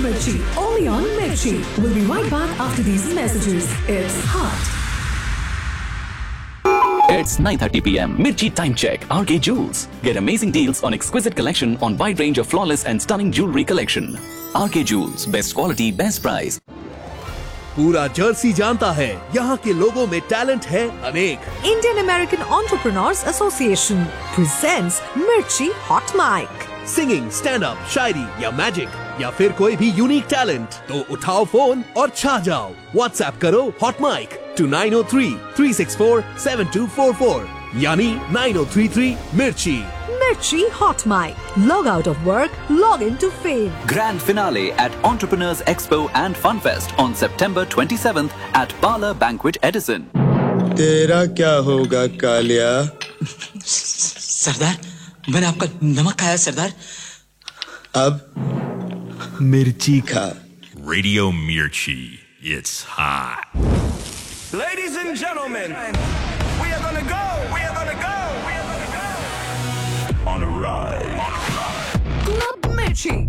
Mirchi, only on Mirchi. We'll be right back after these messages. It's hot. It's 9:30 p.m. Mirchi Time Check. RK Jewels. Get amazing deals on exquisite collection on wide range of flawless and stunning jewelry collection. RK Jewels. Best quality, best price. पूरा Jersey जानता है यहाँ के लोगों में talent है अनेक। Indian American Entrepreneurs Association presents Mirchi Hot Mic. Singing, stand up, शायरी या मैजिक या फिर कोई भी यूनिक टैलेंट, तो उठाओ फोन और छा जाओ। व्हाट्सएप करो हॉट माइक to 903-364-7244 यानी 9033 मिर्ची। Mirchi Hot Mic. Log out of work, log into fame. Grand finale at Entrepreneurs Expo and Funfest on September 27th at Parlor Banquet Edison. तेरा क्या होगा कालिया? सरदार, मैंने आपका नमक खाया सरदार। अब मिर्ची खा। Radio Mirchi, it's hot. Ladies and gentlemen, we are gonna go.